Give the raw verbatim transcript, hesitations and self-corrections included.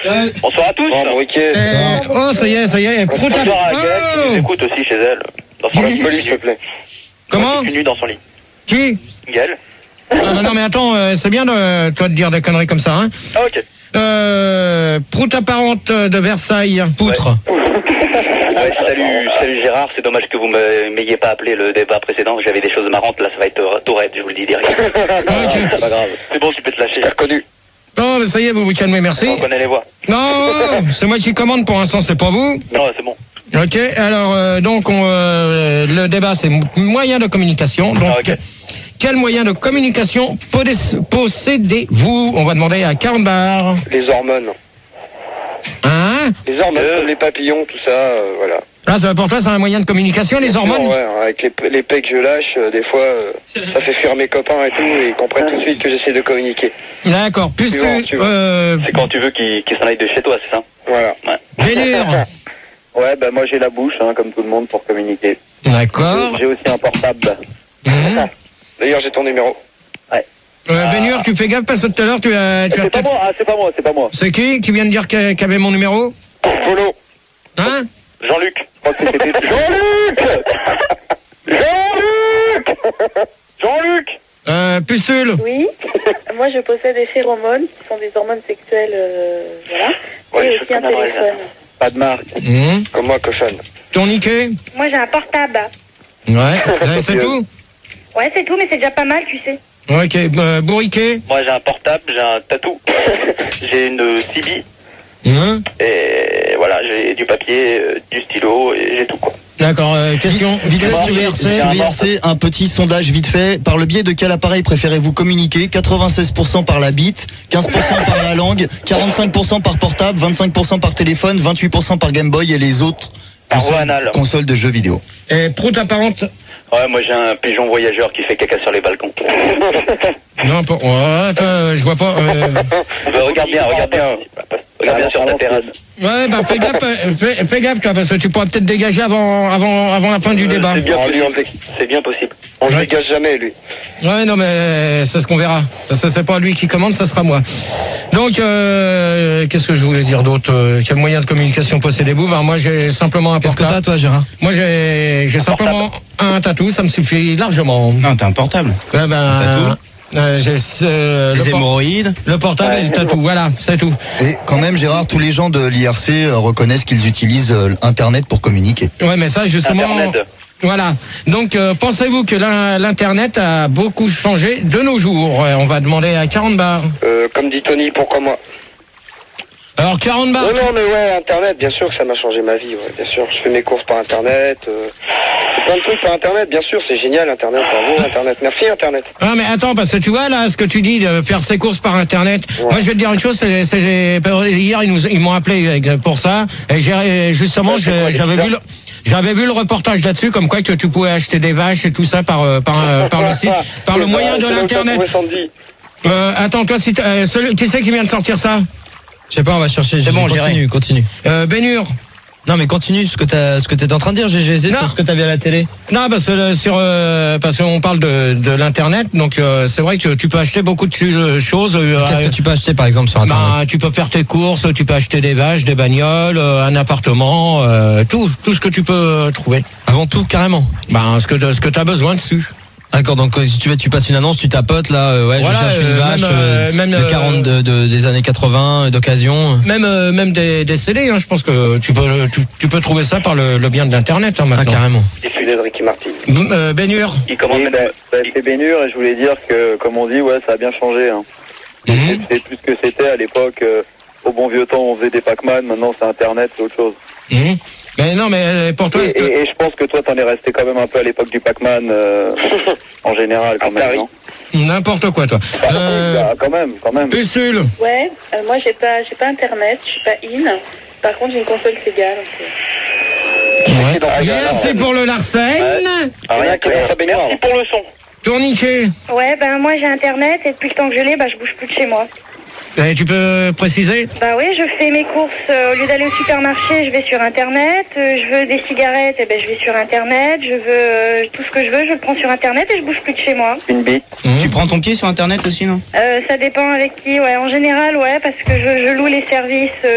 Euh, Bonsoir à tous. Bon week-end. euh, oh, ça y est, ça y est. Pro ta... Bonsoir à Gaël qui nous oh écoute aussi chez elle. Dans son lit. Police, s'il te plaît. Comment? Nu dans son lit. Qui? Gaël. Ah, bah non, mais attends, euh, c'est bien de toi de dire des conneries comme ça, hein. Ah, ok. Euh, prout apparente de Versailles. Poutre. Ouais, salut, salut Gérard. C'est dommage que vous ne m'ayez pas appelé le débat précédent. J'avais des choses marrantes. Là, ça va être tout raide, je vous le dis direct. Ok. C'est pas grave. C'est bon, tu peux te lâcher. J'ai reconnu. Non, mais ça y est, vous vous calmez, merci. On connaît les voix. Non, c'est moi qui commande pour l'instant, c'est pas vous. Non, c'est bon. Ok, alors euh, donc on, euh, le débat c'est moyen de communication. Donc Ah, ok. quel moyen de communication podé- possédez-vous? On va demander à Carambar. Les hormones. Hein? Les hormones, Euh. comme les papillons, tout ça, euh, voilà. Ah, ça, pour toi, c'est un moyen de communication, les hormones? Ouais, avec les, les pecs que je lâche, euh, des fois, euh, ça fait fuir mes copains et tout, et ils comprennent tout de suite que j'essaie de communiquer. D'accord. Plus Tu tu... vois, tu vois. Euh, C'est quand tu veux qu'il qu'il s'en aille de chez toi, c'est ça? Voilà. Ouais. Vénure. Ouais, bah moi j'ai la bouche, hein, comme tout le monde, pour communiquer. D'accord. J'ai aussi un portable. Mhm. D'ailleurs, j'ai ton numéro. Euh, Vénure, tu fais gaffe parce que tout à l'heure, tu as... Tu as C'est pas peut-être- moi, ah, c'est pas moi, c'est pas moi. C'est qui qui vient de dire qu'il y avait mon numéro? Polo. Hein? Jean-Luc. Je crois que c'était Jean-Luc Jean-Luc Jean-Luc Euh, Pucule. Oui, moi je possède des phéromones qui sont des hormones sexuelles, euh, voilà. Ouais, Et je aussi sais un pas mal, téléphone. Pas de marque. Mhm. Comme moi, cochonne. Tourniquet. Moi j'ai un portable. Ouais. Euh, c'est tout? Ouais, c'est tout, mais c'est déjà pas mal, tu sais. Ok. Euh, bourriquet. Moi, j'ai un portable, j'ai un tatou. J'ai une C B. Mhm. Et voilà, j'ai du papier, euh, du stylo, et j'ai tout, quoi. D'accord. Euh, question. Vite fait, Question sur I R C, V R C. sur I R C, un petit sondage vite fait. Par le biais de quel appareil préférez-vous communiquer? quatre-vingt-seize pour cent par la bite, quinze pour cent par la langue, quarante-cinq pour cent par portable, vingt-cinq pour cent par téléphone, vingt-huit pour cent par Game Boy et les autres Par voie consoles, anale. consoles de jeux vidéo. Et prout apparente. Ouais, moi j'ai un pigeon voyageur qui fait caca sur les balcons. Non, pas. Ouais, attends, je vois pas. Euh... Bah, regarde bien, regarde bien. Regarde bien sur ta terrasse. Ouais, bah fais gaffe, euh, fais, fais gaffe, toi, parce que tu pourras peut-être dégager avant, avant, avant la fin du débat. C'est bien, Oh, lui, on possible. C'est bien possible. On le Ouais. dégage jamais, lui. Ouais, non, mais c'est ce qu'on verra. Parce que c'est pas lui qui commande, ça sera moi. Donc, euh, qu'est-ce que je voulais dire d'autre? Euh, Quel moyen de communication possédez-vous? Ben, moi, j'ai simplement un Qu'est-ce que portable. t'as, toi, Gérard? Moi, j'ai, j'ai simplement un tatou, ça me suffit largement. Non, t'as un portable. Ouais, ben, tatou euh, j'ai euh, Des le, por- hémorroïdes. le portable et le tatou. Voilà, c'est tout. Et quand même, Gérard, tous les gens de l'I R C euh, reconnaissent qu'ils utilisent euh, Internet pour communiquer. Ouais, mais ça, justement. Internet. Voilà. Donc, euh, pensez-vous que l'in- l'Internet a beaucoup changé de nos jours? Euh, On va demander à quarante bars. Euh, comme dit Tony, pourquoi moi? Alors, quarante bars. Non, non, mais ouais, Internet, bien sûr que ça m'a changé ma vie, ouais, bien sûr. Je fais mes courses par Internet. Euh... c'est plein de trucs par Internet, bien sûr, c'est génial, Internet. Bravo, Internet. Merci, Internet. Ah mais attends, parce que tu vois là ce que tu dis de faire ses courses par internet. Ouais. Moi je vais te dire une chose, c'est, c'est- j'ai- hier ils nous ils m'ont appelé pour ça et j'ai justement Ouais, c'est je- quoi, j'avais les vu le, j'avais vu le reportage là-dessus comme quoi que tu pouvais acheter des vaches et tout ça par euh, par euh, par le site, par le C'est moyen ça, de c'est là où t'as l'internet. trouvé Sandy. Euh, attends toi si t'as- euh, celui, qui c'est qui vient de sortir ça? Je sais pas, on va chercher. C'est bon, continue, continue. Euh, Bénure. Non, mais continue ce que t'as, ce que t'es en train de dire, G G Z, Non. sur ce que t'as vu à la télé. Non, parce que euh, sur euh, parce qu'on parle de de l'internet, donc euh, c'est vrai que tu peux acheter beaucoup de euh, choses. euh, Qu'est-ce euh, que tu peux acheter, par exemple, sur Internet? Bah, tu peux faire tes courses, tu peux acheter des vaches, des bagnoles, euh, un appartement, euh, tout, tout ce que tu peux euh, trouver. Avant tout, carrément. Bah, ce que ce que t'as besoin dessus. D'accord, donc euh, si tu veux, tu passes une annonce, tu tapotes là, euh, ouais, Voilà, je cherche une euh, vache même, euh, euh, même, de euh, quarante de, de- des années quatre-vingts, euh, d'occasion. Même euh, même des, des C D, hein, je pense que tu peux tu, tu peux trouver ça par le, le bien de l'internet hein, Ah, maintenant. carrément. Et celui de Ricky Martin. B- euh, Bénure. Il commande Oui, même. bah, bah, c'est Bénure et je voulais dire que, comme on dit, ouais, ça a bien changé. Hein. Mhm. C'est plus ce que c'était à l'époque. euh, au bon vieux temps, on faisait des Pac-Man. Maintenant, c'est Internet, c'est autre chose. Mhm. Mais non, mais euh, pour toi, Et, est-ce que... et- et je pense que toi, t'en es resté quand même un peu à l'époque du Pac-Man, euh, en général, quand même. Atari. Non n'importe quoi, toi. Bah, Euh, bah, quand même, quand même. Pucule. Ouais, euh, moi j'ai pas, j'ai pas internet, je suis pas in. Par contre j'ai une console Sega. Donc, euh, Ouais. Merci pour le Larsen. Ah, rien que pour sa baignoire. Merci pour le son. Tourniquet. Ouais, ben moi j'ai internet et depuis le temps que je l'ai, bah je bouge plus de chez moi. Eh, tu peux préciser? Bah oui, je fais mes courses, euh, au lieu d'aller au supermarché, je vais sur internet. Euh, je veux des cigarettes, et ben je vais sur internet. Je veux euh, tout ce que je veux, je le prends sur internet et je bouge plus de chez moi. Une bite. Mhm. Tu prends ton pied sur Internet aussi, non? Euh, ça dépend avec qui, ouais. En général, ouais, parce que je, je loue les services. euh,